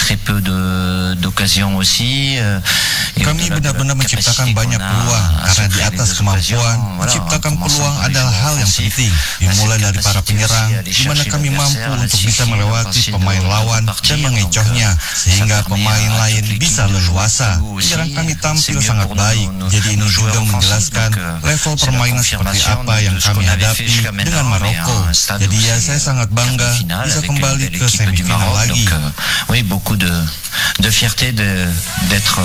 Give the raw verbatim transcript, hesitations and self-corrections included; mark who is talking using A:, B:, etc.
A: très peu de d'occasions aussi. Euh,
B: Kami benar-benar menciptakan banyak peluang karena di atas kemampuan menciptakan peluang adalah hal yang penting. Dimulai dari para penyerang, di mana kami mampu untuk bisa melewati pemain lawan dan mengecohnya sehingga pemain lain bisa leluasa. Penyerang kami tampil sangat baik, jadi ini juga menjelaskan level permainan seperti apa yang kami hadapi dengan Maroko. Jadi ya saya sangat bangga bisa kembali ke semifinal lagi.
A: Oui, beaucoup de de fierté de d'être